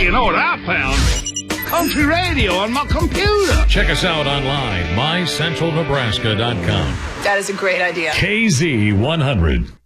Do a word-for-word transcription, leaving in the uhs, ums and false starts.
you know what I found? Country radio on my computer. Check us out online, my central nebraska dot com. That is a great idea. K Z one hundred.